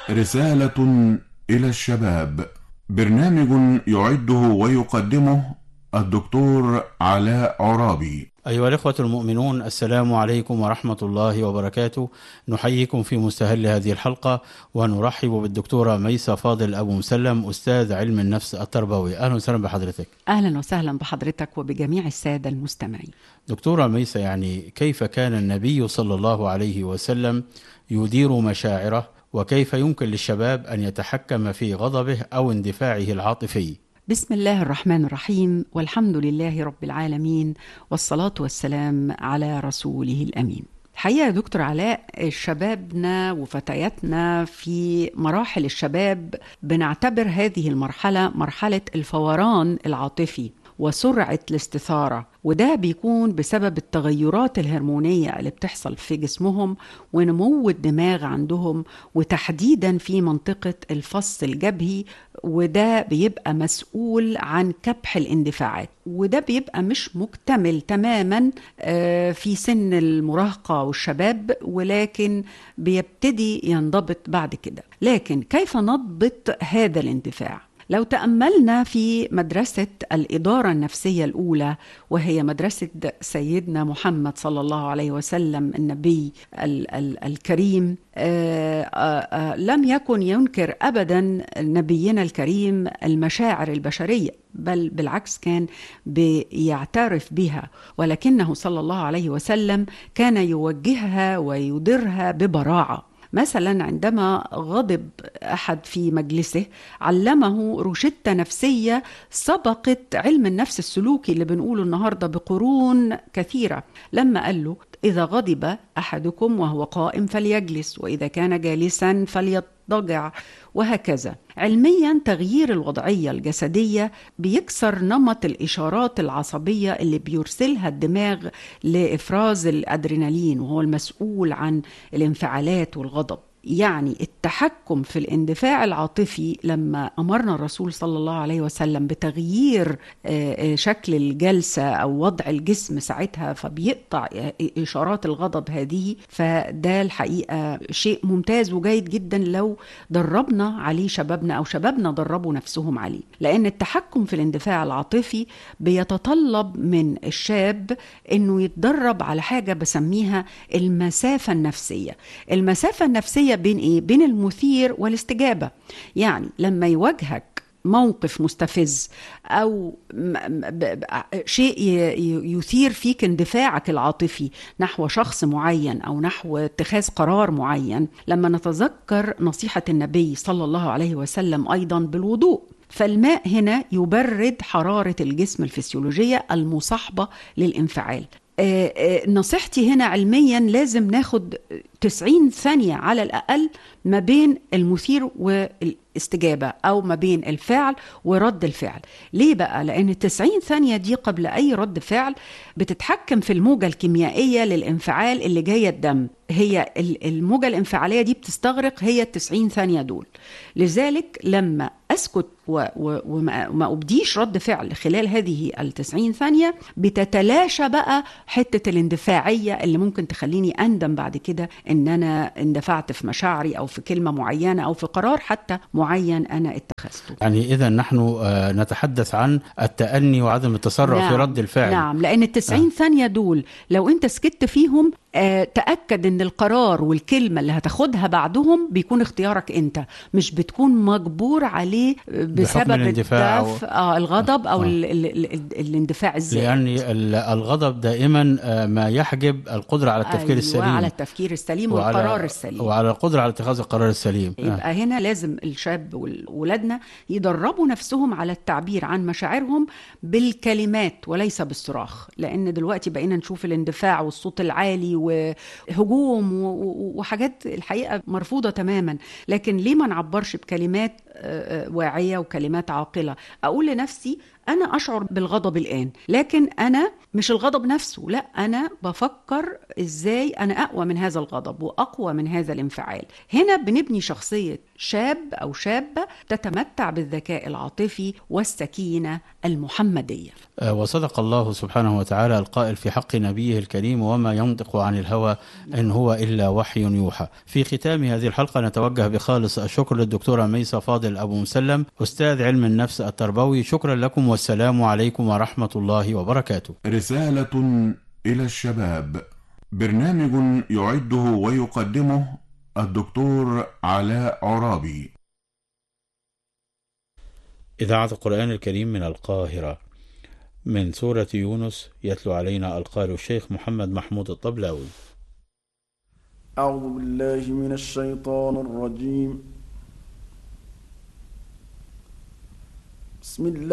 رسالة إلى الشباب، برنامج يعده ويقدمه الدكتور علاء عرابي. أيها الإخوة المؤمنون، السلام عليكم ورحمة الله وبركاته. نحييكم في مستهل هذه الحلقة، ونرحب بالدكتورة ميسة فاضل أبو مسلم، أستاذ علم النفس التربوي. أهلا وسهلا بحضرتك. أهلا وسهلا بحضرتك وبجميع السادة المستمعين. دكتورة ميسة، يعني كيف كان النبي صلى الله عليه وسلم يدير مشاعره، وكيف يمكن للشباب أن يتحكم في غضبه أو اندفاعه العاطفي؟ بسم الله الرحمن الرحيم، والحمد لله رب العالمين، والصلاة والسلام على رسوله الأمين. الحقيقة يا دكتور علاء، شبابنا وفتياتنا في مراحل الشباب بنعتبر هذه المرحلة مرحلة الفوران العاطفي وسرعة الاستثارة، وده بيكون بسبب التغيرات الهرمونية اللي بتحصل في جسمهم ونمو الدماغ عندهم، وتحديدا في منطقة الفص الجبهي، وده بيبقى مسؤول عن كبح الاندفاعات، وده بيبقى مش مكتمل تماما في سن المراهقة والشباب، ولكن بيبتدي ينضبط بعد كده. لكن كيف نضبط هذا الاندفاع؟ لو تأملنا في مدرسة الإدارة النفسية الأولى، وهي مدرسة سيدنا محمد صلى الله عليه وسلم النبي الكريم، لم يكن ينكر أبدا نبينا الكريم المشاعر البشرية، بل بالعكس كان بيعترف بها، ولكنه صلى الله عليه وسلم كان يوجهها ويديرها ببراعة. مثلا عندما غضب أحد في مجلسه علمه روشتة نفسية سبقت علم النفس السلوكي اللي بنقوله النهاردة بقرون كثيرة، لما قال له: إذا غضب أحدكم وهو قائم فليجلس، وإذا كان جالسا فليضطجع، وهكذا. علميا تغيير الوضعية الجسدية بيكسر نمط الإشارات العصبية اللي بيرسلها الدماغ لإفراز الأدرينالين، وهو المسؤول عن الانفعالات والغضب. يعني التحكم في الاندفاع العاطفي، لما أمرنا الرسول صلى الله عليه وسلم بتغيير شكل الجلسة أو وضع الجسم ساعتها، فبيقطع إشارات الغضب هذه، فده الحقيقة شيء ممتاز وجيد جدا لو دربنا عليه شبابنا أو شبابنا دربوا نفسهم عليه، لأن التحكم في الاندفاع العاطفي بيتطلب من الشاب أنه يتدرب على حاجة بسميها المسافة النفسية. المسافة النفسية بين إيه؟ بين المثير والاستجابة. يعني لما يواجهك موقف مستفز أو شيء يثير فيك اندفاعك العاطفي نحو شخص معين أو نحو اتخاذ قرار معين، لما نتذكر نصيحة النبي صلى الله عليه وسلم أيضا بالوضوء، فالماء هنا يبرد حرارة الجسم الفسيولوجية المصاحبة للانفعال. نصيحتي هنا علميا لازم ناخد 90 ثانية على الأقل ما بين المثير والاستجابة، أو ما بين الفعل ورد الفعل. ليه بقى؟ لأن 90 ثانية دي قبل أي رد فعل بتتحكم في الموجة الكيميائية للانفعال اللي جاية الدم. هي الموجة الانفعالية دي بتستغرق هي 90 ثانية دول. لذلك لما أسكت وما أبديش رد فعل خلال هذه 90 ثانية، بتتلاشى بقى حتة الاندفاعية اللي ممكن تخليني أندم بعد كده إن أنا اندفعت في مشاعري أو في كلمة معينة أو في قرار حتى معين أنا اتخذته. يعني إذا نحن نتحدث عن التأني وعدم التسرع في رد الفعل. نعم، لأن 90 ثانية دول لو أنت سكت فيهم، تأكد ان القرار والكلمة اللي هتاخدها بعدهم بيكون اختيارك انت، مش بتكون مجبور عليه بسبب الاندفاع الغضب او الاندفاع الزائد. لأن الغضب دائما ما يحجب القدرة على التفكير السليم، على التفكير السليم والقرار السليم، وعلى القدرة على اتخاذ القرار السليم. يبقى هنا لازم الشاب وولادنا يدربوا نفسهم على التعبير عن مشاعرهم بالكلمات وليس بالصراخ، لأن دلوقتي بقينا نشوف الاندفاع والصوت العالي وهجوم وحاجات الحقيقة مرفوضة تماما. لكن ليه ما نعبرش بكلمات واعية وكلمات عاقلة؟ أقول لنفسي أنا أشعر بالغضب الآن، لكن أنا مش الغضب نفسه، لا، أنا بفكر إزاي أنا أقوى من هذا الغضب وأقوى من هذا الانفعال. هنا بنبني شخصية شاب أو شابة تتمتع بالذكاء العاطفي والسكينة المحمدية. وصدق الله سبحانه وتعالى القائل في حق نبيه الكريم: وما ينطق عن الهوى إن هو إلا وحي يوحى. في ختام هذه الحلقة نتوجه بخالص الشكر للدكتورة ميسة فاضل أبو مسلم، أستاذ علم النفس التربوي. شكرا لكم والسلام عليكم ورحمة الله وبركاته. رسالة إلى الشباب، برنامج يعده ويقدمه الدكتور علاء عرابي. إذاعة القرآن الكريم من القاهرة، من سورة يونس، يتلو علينا القارئ الشيخ محمد محمود الطبلاوي. أعوذ بالله من الشيطان الرجيم. بسم الله